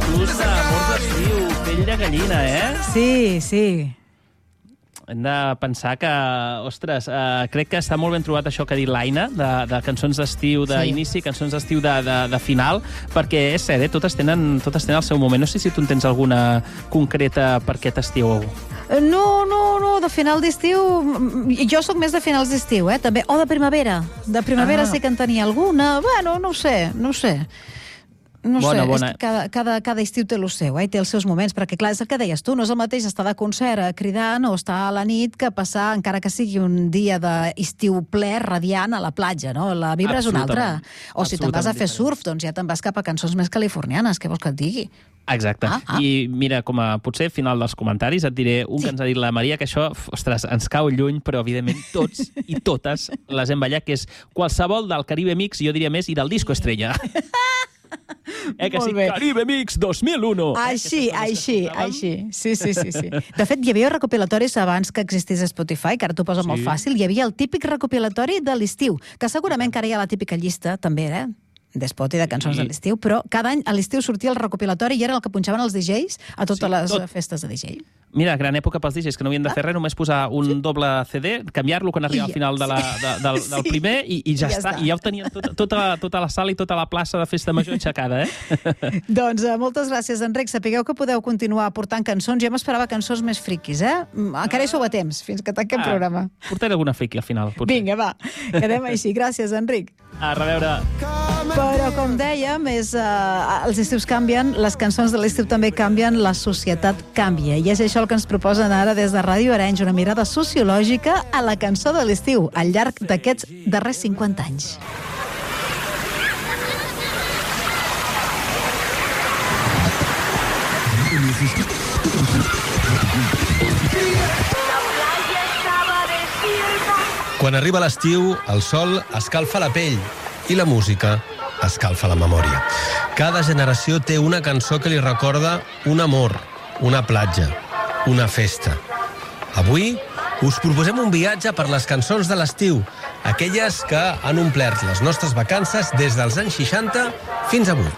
plus d'amor d'estiu, pell de gallina, Sí, sí. Hem de pensar que, ostres, crec que està molt ben trobat això que ha dit l'Aina, de cançons d'estiu d'inici, cançons d'estiu de final, perquè és cert, totes tenen el seu moment. No sé si tu en tens alguna concreta per aquest estiu. No, de final d'estiu... Jo sóc més de finals d'estiu, també. O de primavera. De primavera sí que en tenia alguna. Bueno, no ho sé. No sé, cada estiu té el seu, té els seus moments, perquè clar, és el que deies tu, no és el mateix estar de concert cridant o estar a la nit que passar, encara que sigui un dia d'estiu ple, radiant a la platja, no? La vibra és una altra. O si te'n vas a fer surf, doncs ja te'n vas cap a cançons més californianes, què vols que et digui? Exacte. I mira, com a potser final dels comentaris et diré un que ens ha dit la Maria, que això, ostres, ens cau lluny, però evidentment tots i totes les hem ballat, que és qualsevol del Caribe Mix, jo diria més, i del Disco Estrella. Que sí, Caribe Mix 2001. Així. Sí. De fet, hi havia recopilatoris abans que existís Spotify, que ara t'ho posa molt fàcil. Hi havia el típic recopilatori de l'estiu, que segurament que ara hi ha la típica llista, també, d'Spotify, de cançons de l'estiu, però cada any a l'estiu sortia el recopilatori i era el que punxaven els DJs a totes les festes de DJ. Mira, gran època pels DJs, que no havien de fer res, només posar un doble CD, canviar-lo quan arriba al final del primer i ja està. I ja ho tenien tota la sala i tota la plaça de festa major aixecada, Doncs moltes gràcies, Enric. Sapigueu que podeu continuar portant cançons. Jo m'esperava cançons més friquis, Encara hi sou a temps, fins que tanquem programa. Portaré alguna friqui al final, potser. Vinga, va, quedem així. Gràcies, Enric. A reveure. Però, com dèiem, els estius canvien, les cançons de l'estiu també canvien, la societat canvia. I és això el que ens proposen ara des de Ràdio Arenys, una mirada sociològica a la cançó de l'estiu, al llarg d'aquests darrers 50 anys. Quan arriba l'estiu, el sol escalfa la pell i la música escalfa la memòria. Cada generació té una cançó que li recorda un amor, una platja, una festa. Avui us proposem un viatge per les cançons de l'estiu, aquelles que han omplert les nostres vacances des dels anys 60 fins avui.